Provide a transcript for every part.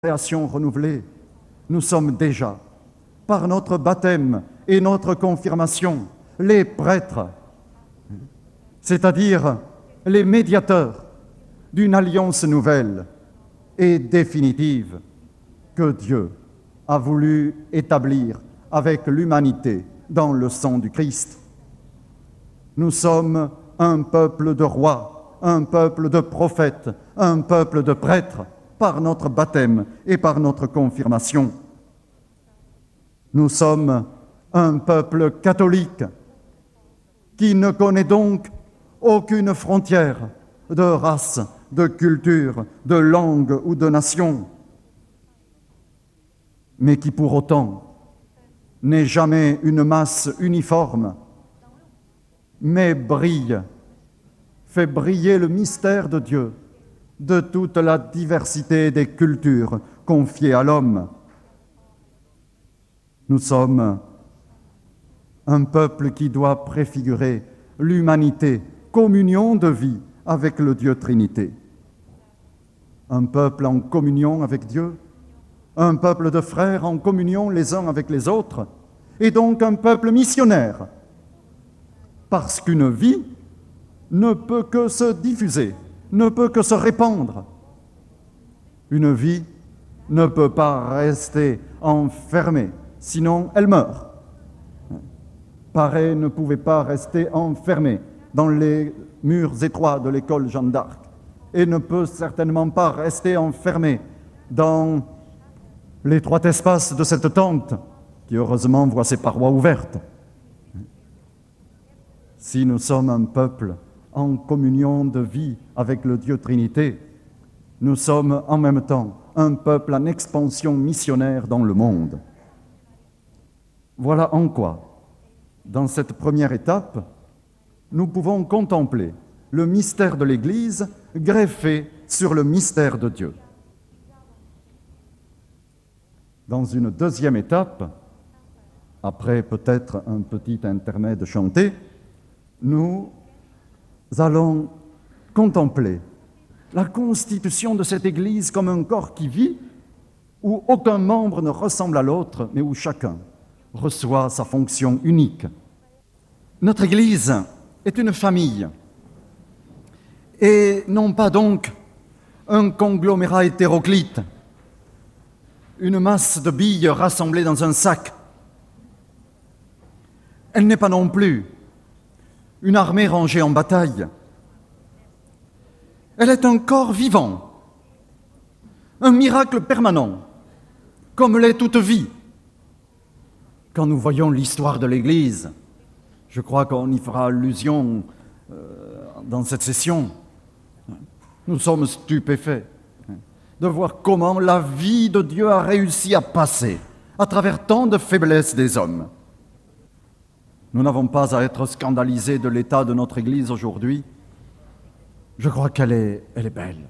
création renouvelée, nous sommes déjà, par notre baptême et notre confirmation, les prêtres, c'est-à-dire les médiateurs d'une alliance nouvelle et définitive que Dieu a voulu établir avec l'humanité dans le sang du Christ. Nous sommes un peuple de rois, un peuple de prophètes, un peuple de prêtres, par notre baptême et par notre confirmation. Nous sommes un peuple catholique qui ne connaît donc aucune frontière de race, de culture, de langue ou de nation, mais qui pour autant n'est jamais une masse uniforme, mais brille, fait briller le mystère de Dieu de toute la diversité des cultures confiées à l'homme. Nous sommes un peuple qui doit préfigurer l'humanité, communion de vie avec le Dieu Trinité. Un peuple en communion avec Dieu, un peuple de frères en communion les uns avec les autres, et donc un peuple missionnaire, parce qu'une vie ne peut que se diffuser, ne peut que se répandre. Une vie ne peut pas rester enfermée, sinon elle meurt. Pareil ne pouvait pas rester enfermé dans les murs étroits de l'école Jeanne d'Arc et ne peut certainement pas rester enfermé dans l'étroit espace de cette tente qui heureusement voit ses parois ouvertes. Si nous sommes un peuple en communion de vie avec le Dieu Trinité, nous sommes en même temps un peuple en expansion missionnaire dans le monde. Voilà en quoi, dans cette première étape, nous pouvons contempler le mystère de l'Église greffé sur le mystère de Dieu. Dans une deuxième étape, après peut-être un petit intermède chanté, nous allons contempler la constitution de cette Église comme un corps qui vit, où aucun membre ne ressemble à l'autre, mais où chacun reçoit sa fonction unique. Notre Église est une famille, et non pas donc un conglomérat hétéroclite, une masse de billes rassemblées dans un sac. Elle n'est pas non plus une armée rangée en bataille. Elle est un corps vivant, un miracle permanent, comme l'est toute vie. Quand nous voyons l'histoire de l'Église, je crois qu'on y fera allusion dans cette session, nous sommes stupéfaits de voir comment la vie de Dieu a réussi à passer à travers tant de faiblesses des hommes. Nous n'avons pas à être scandalisés de l'état de notre Église aujourd'hui. Je crois qu'elle est belle.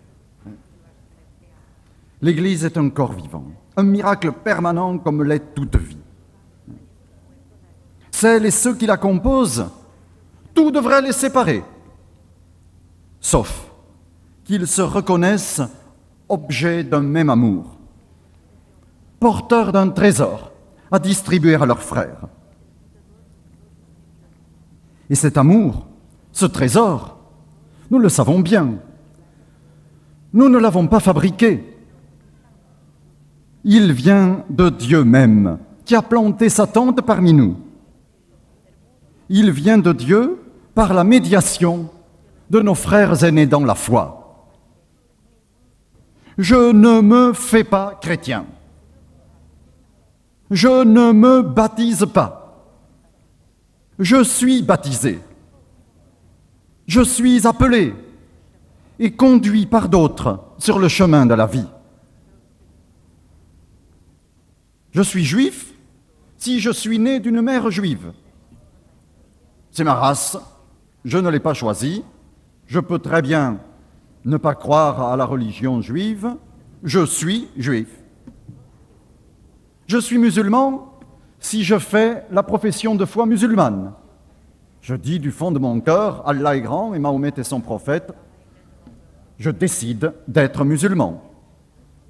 L'Église est un corps vivant, un miracle permanent comme l'est toute vie. Celles et ceux qui la composent, tout devrait les séparer, sauf qu'ils se reconnaissent objets d'un même amour, porteurs d'un trésor à distribuer à leurs frères. Et cet amour, ce trésor, nous le savons bien. Nous ne l'avons pas fabriqué. Il vient de Dieu même, qui a planté sa tente parmi nous. Il vient de Dieu par la médiation de nos frères aînés dans la foi. Je ne me fais pas chrétien. Je ne me baptise pas. Je suis baptisé. Je suis appelé et conduit par d'autres sur le chemin de la vie. Je suis juif si je suis né d'une mère juive. C'est ma race, je ne l'ai pas choisie. Je peux très bien ne pas croire à la religion juive. Je suis juif. Je suis musulman si je fais la profession de foi musulmane. Je dis du fond de mon cœur, Allah est grand et Mahomet est son prophète. Je décide d'être musulman.